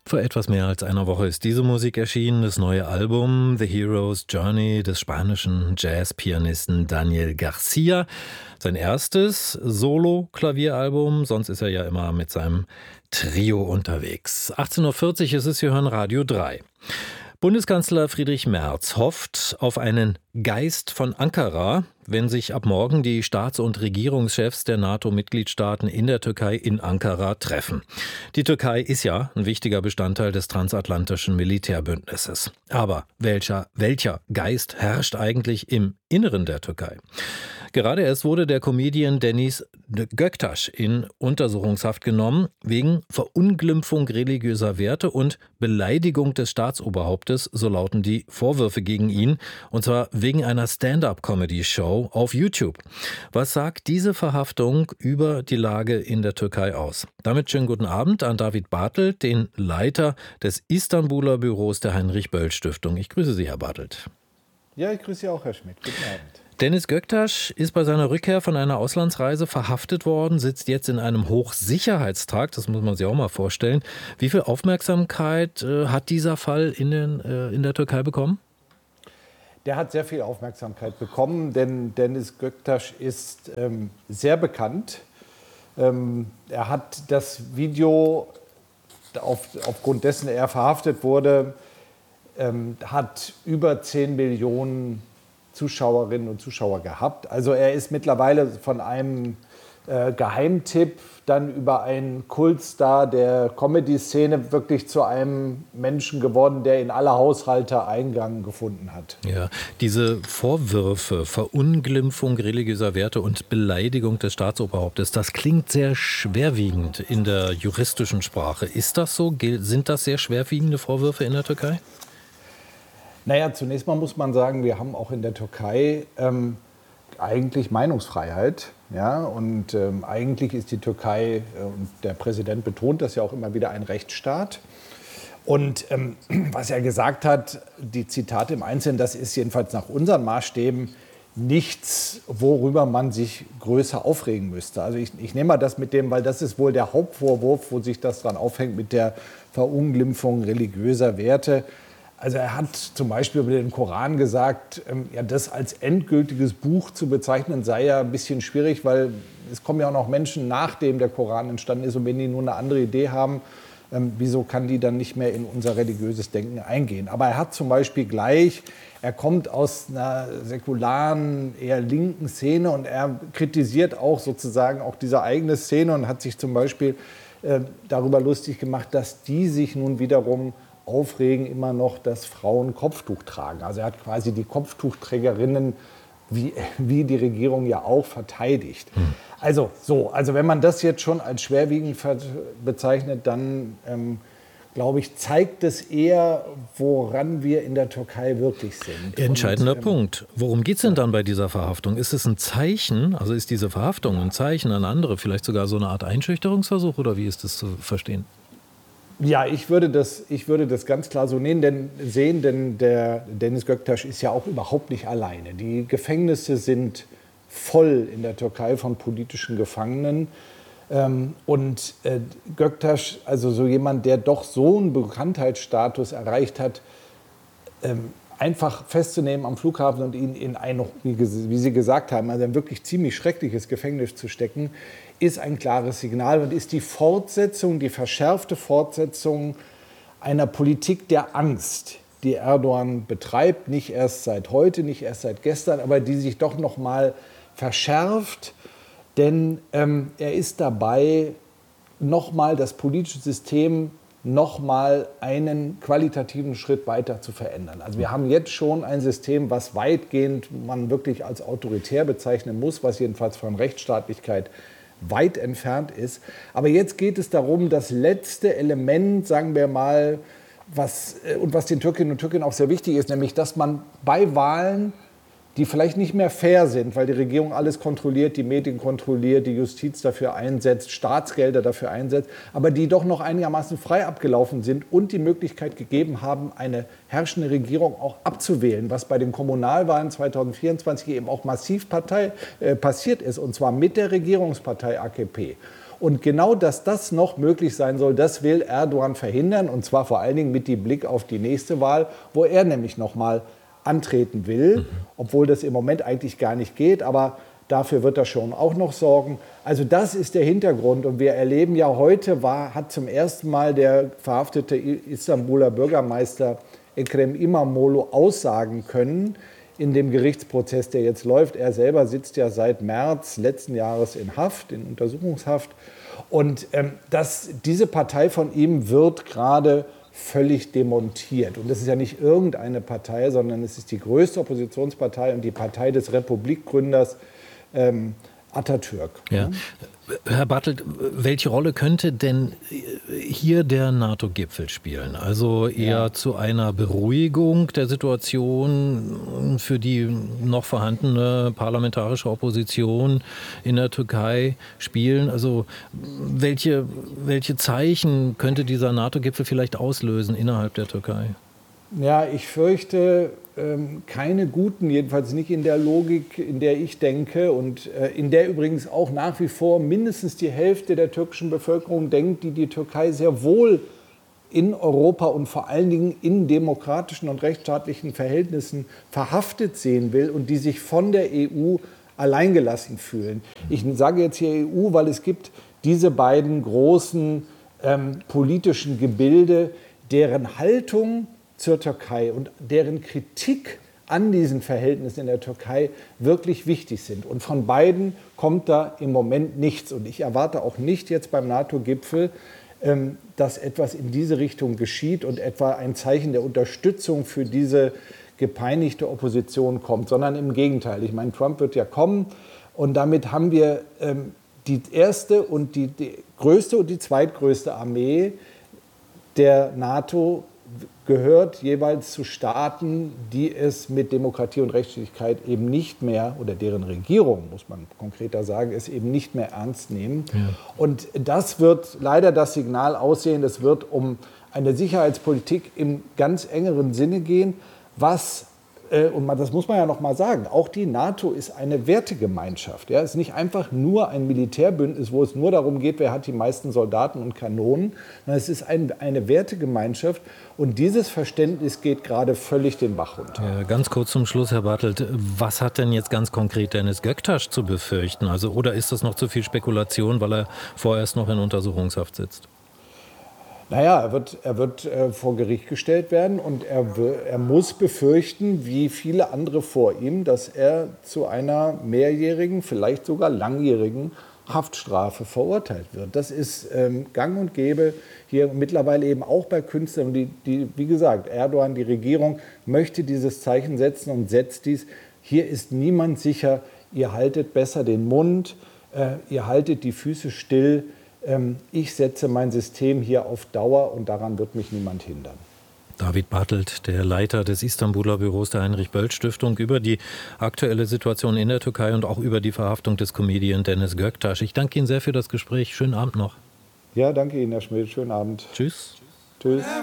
Vor etwas mehr als einer Woche ist diese Musik erschienen, das neue Album The Hero's Journey des spanischen Jazzpianisten Daniel Garcia. Sein erstes Solo-Klavieralbum, sonst ist er ja immer mit seinem Trio unterwegs. 18.40 Uhr ist es, wir hören Radio 3. Bundeskanzler Friedrich Merz hofft auf einen Geist von Ankara, wenn sich ab morgen die Staats- und Regierungschefs der NATO-Mitgliedstaaten in der Türkei in Ankara treffen. Die Türkei ist ja ein wichtiger Bestandteil des transatlantischen Militärbündnisses. Aber welcher Geist herrscht eigentlich im Inneren der Türkei? Gerade erst wurde der Comedian Deniz Göktaş in Untersuchungshaft genommen wegen Verunglimpfung religiöser Werte und Beleidigung des Staatsoberhauptes, so lauten die Vorwürfe gegen ihn, und zwar wegen einer Stand-up-Comedy-Show auf YouTube. Was sagt diese Verhaftung über die Lage in der Türkei aus? Damit schönen guten Abend an David Bartelt, den Leiter des Istanbuler Büros der Heinrich-Böll-Stiftung. Ich grüße Sie, Herr Bartelt. Ja, ich grüße Sie auch, Herr Schmidt. Guten Abend. Deniz Göktaş ist bei seiner Rückkehr von einer Auslandsreise verhaftet worden, sitzt jetzt in einem Hochsicherheitstrakt, das muss man sich auch mal vorstellen. Wie viel Aufmerksamkeit hat dieser Fall in der Türkei bekommen? Der hat sehr viel Aufmerksamkeit bekommen, denn Deniz Göktaş ist sehr bekannt. Er hat das Video, aufgrund dessen er verhaftet wurde, hat über 10 Millionen Zuschauerinnen und Zuschauer gehabt. Also er ist mittlerweile von einem Geheimtipp dann über einen Kultstar der Comedy-Szene wirklich zu einem Menschen geworden, der in alle Haushalte Eingang gefunden hat. Ja, diese Vorwürfe, Verunglimpfung religiöser Werte und Beleidigung des Staatsoberhauptes, das klingt sehr schwerwiegend in der juristischen Sprache. Ist das so? Sind das sehr schwerwiegende Vorwürfe in der Türkei? Naja, zunächst mal muss man sagen, wir haben auch in der Türkei eigentlich Meinungsfreiheit. Ja? Und eigentlich ist die Türkei, und der Präsident betont das ja auch immer wieder, ein Rechtsstaat. Und was er gesagt hat, die Zitate im Einzelnen, das ist jedenfalls nach unseren Maßstäben nichts, worüber man sich größer aufregen müsste. Also ich nehme mal das mit dem, weil das ist wohl der Hauptvorwurf, wo sich das dran aufhängt, mit der Verunglimpfung religiöser Werte. Also er hat zum Beispiel über den Koran gesagt, ja, das als endgültiges Buch zu bezeichnen sei ja ein bisschen schwierig, weil es kommen ja auch noch Menschen, nachdem der Koran entstanden ist, und wenn die nur eine andere Idee haben, wieso kann die dann nicht mehr in unser religiöses Denken eingehen? Aber er hat zum Beispiel er kommt aus einer säkularen, eher linken Szene und er kritisiert auch sozusagen auch diese eigene Szene und hat sich zum Beispiel darüber lustig gemacht, dass die sich nun wiederum aufregen immer noch, dass Frauen Kopftuch tragen. Also er hat quasi die Kopftuchträgerinnen, wie die Regierung ja auch, verteidigt. Also wenn man das jetzt schon als schwerwiegend bezeichnet, dann glaube ich, zeigt es eher, woran wir in der Türkei wirklich sind. Entscheidender Punkt. Worum geht es denn dann bei dieser Verhaftung? Ist es ein Zeichen, also ist diese Verhaftung ein Zeichen an andere, vielleicht sogar so eine Art Einschüchterungsversuch, oder wie ist das zu verstehen? Ja, ich würde das ganz klar so sehen, denn der Deniz Göktaş ist ja auch überhaupt nicht alleine. Die Gefängnisse sind voll in der Türkei von politischen Gefangenen. Und Göktaş, also so jemand, der doch so einen Bekanntheitsstatus erreicht hat, einfach festzunehmen am Flughafen und ihn in ein, wie Sie gesagt haben, also ein wirklich ziemlich schreckliches Gefängnis zu stecken, ist ein klares Signal und ist die verschärfte Fortsetzung einer Politik der Angst, die Erdogan betreibt, nicht erst seit heute, nicht erst seit gestern, aber die sich doch noch mal verschärft, denn er ist dabei, noch mal das politische System noch mal einen qualitativen Schritt weiter zu verändern. Also wir haben jetzt schon ein System, was weitgehend man wirklich als autoritär bezeichnen muss, was jedenfalls von Rechtsstaatlichkeit weit entfernt ist. Aber jetzt geht es darum, das letzte Element, sagen wir mal, was den Türkinnen und Türken auch sehr wichtig ist, nämlich, dass man bei Wahlen, die vielleicht nicht mehr fair sind, weil die Regierung alles kontrolliert, die Medien kontrolliert, die Justiz dafür einsetzt, Staatsgelder dafür einsetzt, aber die doch noch einigermaßen frei abgelaufen sind und die Möglichkeit gegeben haben, eine herrschende Regierung auch abzuwählen, was bei den Kommunalwahlen 2024 eben auch massiv passiert ist, und zwar mit der Regierungspartei AKP. Und genau, dass das noch möglich sein soll, das will Erdogan verhindern. Und zwar vor allen Dingen mit dem Blick auf die nächste Wahl, wo er nämlich noch mal antreten will, obwohl das im Moment eigentlich gar nicht geht. Aber dafür wird er schon auch noch sorgen. Also das ist der Hintergrund. Und wir erleben ja heute, hat zum ersten Mal der verhaftete Istanbuler Bürgermeister Ekrem İmamoğlu aussagen können in dem Gerichtsprozess, der jetzt läuft. Er selber sitzt ja seit März letzten Jahres in Haft, in Untersuchungshaft. Und diese Partei von ihm wird gerade völlig demontiert. Und das ist ja nicht irgendeine Partei, sondern es ist die größte Oppositionspartei und die Partei des Republikgründers Atatürk. Ja. Herr Bartelt, welche Rolle könnte denn hier der NATO-Gipfel spielen? Also eher zu einer Beruhigung der Situation für die noch vorhandene parlamentarische Opposition in der Türkei spielen? Also welche Zeichen könnte dieser NATO-Gipfel vielleicht auslösen innerhalb der Türkei? Ja, ich fürchte keine guten, jedenfalls nicht in der Logik, in der ich denke und in der übrigens auch nach wie vor mindestens die Hälfte der türkischen Bevölkerung denkt, die die Türkei sehr wohl in Europa und vor allen Dingen in demokratischen und rechtsstaatlichen Verhältnissen verhaftet sehen will und die sich von der EU alleingelassen fühlen. Ich sage jetzt hier EU, weil es gibt diese beiden großen politischen Gebilde, deren Haltung zur Türkei und deren Kritik an diesen Verhältnissen in der Türkei wirklich wichtig sind. Und von beiden kommt da im Moment nichts. Und ich erwarte auch nicht jetzt beim NATO-Gipfel, dass etwas in diese Richtung geschieht und etwa ein Zeichen der Unterstützung für diese gepeinigte Opposition kommt, sondern im Gegenteil. Ich meine, Trump wird ja kommen und damit haben wir die erste und die größte und die zweitgrößte Armee der NATO gehört jeweils zu Staaten, die es mit Demokratie und Rechtsstaatlichkeit eben nicht mehr, oder deren Regierung, muss man konkreter sagen, es eben nicht mehr ernst nehmen. Ja. Und das wird leider das Signal aussehen, es wird um eine Sicherheitspolitik im ganz engeren Sinne gehen, und das muss man ja noch mal sagen, auch die NATO ist eine Wertegemeinschaft. Ja? Es ist nicht einfach nur ein Militärbündnis, wo es nur darum geht, wer hat die meisten Soldaten und Kanonen, sondern es ist eine Wertegemeinschaft und dieses Verständnis geht gerade völlig den Bach runter. Ja, ganz kurz zum Schluss, Herr Bartelt, was hat denn jetzt ganz konkret Deniz Göktaş zu befürchten? Also, oder ist das noch zu viel Spekulation, weil er vorerst noch in Untersuchungshaft sitzt? Naja, er wird vor Gericht gestellt werden und er muss befürchten, wie viele andere vor ihm, dass er zu einer mehrjährigen, vielleicht sogar langjährigen Haftstrafe verurteilt wird. Das ist gang und gäbe hier mittlerweile eben auch bei Künstlern. Wie gesagt, Erdogan, die Regierung, möchte dieses Zeichen setzen und setzt dies. Hier ist niemand sicher, ihr haltet besser den Mund, ihr haltet die Füße still. Ich setze mein System hier auf Dauer und daran wird mich niemand hindern. David Bartelt, der Leiter des Istanbuler Büros der Heinrich-Böll-Stiftung, über die aktuelle Situation in der Türkei und auch über die Verhaftung des Comedian Deniz Göktaş. Ich danke Ihnen sehr für das Gespräch. Schönen Abend noch. Ja, danke Ihnen, Herr Schmidt. Schönen Abend. Tschüss. Tschüss.